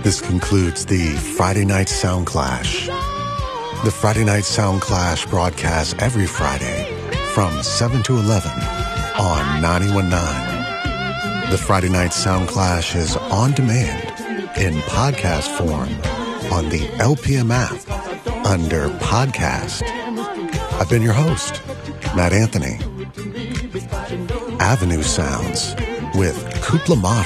This concludes the Friday Night Sound Clash. The Friday Night Sound Clash broadcasts every Friday from 7 to 11 on 91.9. The Friday Night Sound Clash is on demand in podcast form on the LPM app under podcast. I've been your host, Matt Anthony. Avenue Sounds with Kupla Mata.